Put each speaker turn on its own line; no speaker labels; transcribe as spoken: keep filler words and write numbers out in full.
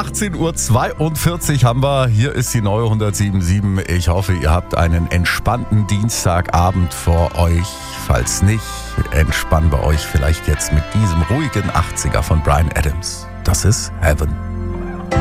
achtzehn Uhr zweiundvierzig haben wir. Hier ist die neue hundertsieben Komma sieben. Ich hoffe, ihr habt einen entspannten Dienstagabend vor euch. Falls nicht, entspannen wir euch vielleicht jetzt mit diesem ruhigen achtziger von Bryan Adams. Das ist Heaven.